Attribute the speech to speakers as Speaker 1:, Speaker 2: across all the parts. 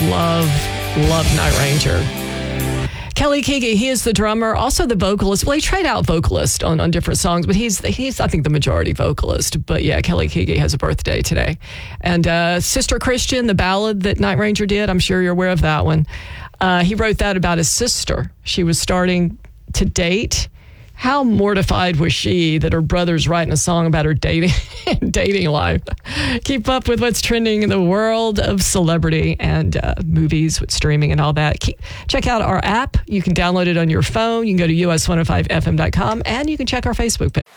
Speaker 1: love Night Ranger. Kelly Keagy, he is the drummer, also the vocalist. Well, he tried out vocalist on different songs, but he's I think the majority vocalist. But yeah, Kelly Keagy has a birthday today. And Sister Christian, the ballad that Night Ranger did, I'm sure you're aware of that one. He wrote that about his sister. She was starting to date. How mortified was she that her brother's writing a song about her dating life? Keep up with what's trending in the world of celebrity and movies with streaming and all that. Check out our app. You can download it on your phone. You can go to us105fm.com and you can check our Facebook page.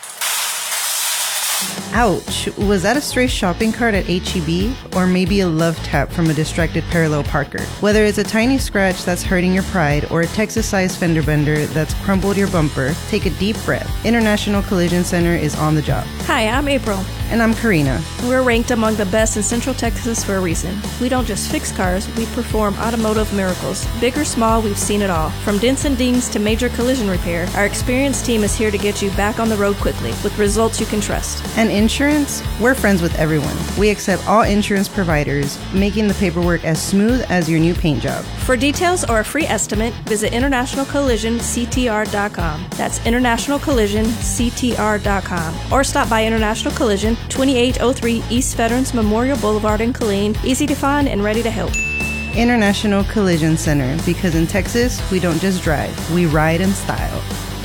Speaker 2: Ouch. Was that a stray shopping cart at H-E-B? Or maybe a love tap from a distracted parallel parker? Whether it's a tiny scratch that's hurting your pride or a Texas-sized fender bender that's crumbled your bumper, take a deep breath. International Collision Center is on the job.
Speaker 3: Hi, I'm April.
Speaker 2: And I'm Karina.
Speaker 3: We're ranked among the best in Central Texas for a reason. We don't just fix cars, we perform automotive miracles. Big or small, we've seen it all. From dents and dings to major collision repair, our experienced team is here to get you back on the road quickly with results you can trust.
Speaker 2: And insurance? We're friends with everyone. We accept all insurance providers, making the paperwork as smooth as your new paint job.
Speaker 3: For details or a free estimate, visit internationalcollisionctr.com. That's internationalcollisionctr.com. Or stop by International Collision, 2803 East Veterans Memorial Boulevard in Killeen. Easy to find and ready to help.
Speaker 2: International Collision Center, because in Texas, we don't just drive, we ride in style.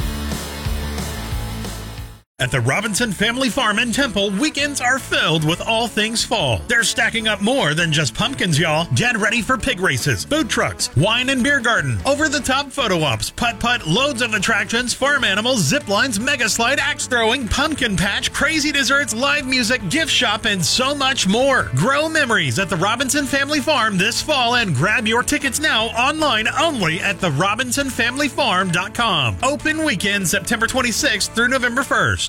Speaker 4: At the Robinson Family Farm in Temple, weekends are filled with all things fall. They're stacking up more than just pumpkins, y'all. Get ready for pig races, food trucks, wine and beer garden, over-the-top photo ops, putt-putt, loads of attractions, farm animals, zip lines, mega slide, axe throwing, pumpkin patch, crazy desserts, live music, gift shop, and so much more. Grow memories at the Robinson Family Farm this fall and grab your tickets now online only at therobinsonfamilyfarm.com. Open weekend September 26th through November 1st.